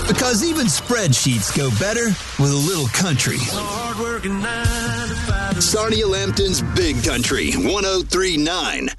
Because even spreadsheets go better with a little country. Sarnia Lambton's Big Country 103.9.